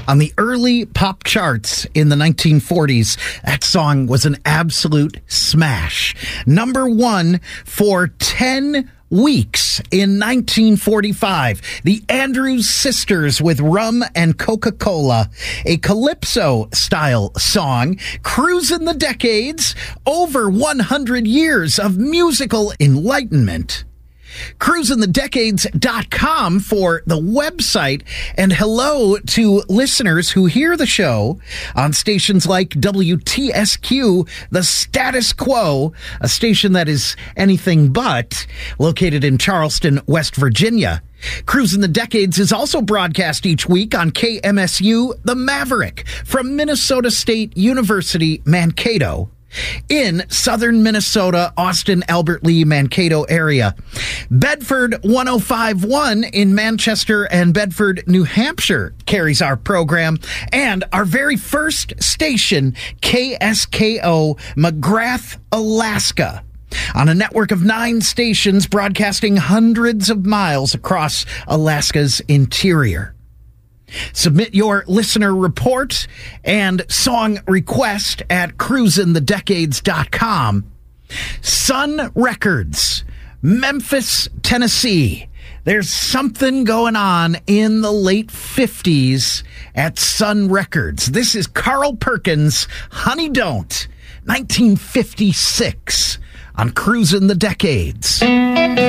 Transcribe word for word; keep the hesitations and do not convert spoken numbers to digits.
On the early pop charts in the nineteen forties, that song was an absolute smash. Number one for ten weeks in nineteen forty-five. The Andrews Sisters with Rum and Coca-Cola, a calypso-style song, cruising the decades, over one hundred years of musical enlightenment. cruising the decades dot com for the website, and hello to listeners who hear the show on stations like W T S Q, The Status Quo, a station that is anything but, located in Charleston, West Virginia. Cruising the Decades is also broadcast each week on K M S U, The Maverick, from Minnesota State University, Mankato, in southern Minnesota, Austin, Albert Lea, Mankato area. Bedford one oh five point one in Manchester and Bedford, New Hampshire carries our program, and our very first station, K S K O, McGrath, Alaska, on a network of nine stations broadcasting hundreds of miles across Alaska's interior. Submit your listener report and song request at cruising the decades dot com. Sun Records, Memphis, Tennessee. There's something going on in the late fifties at Sun Records. This is Carl Perkins, Honey Don't, nineteen fifty-six, on Cruising the Decades.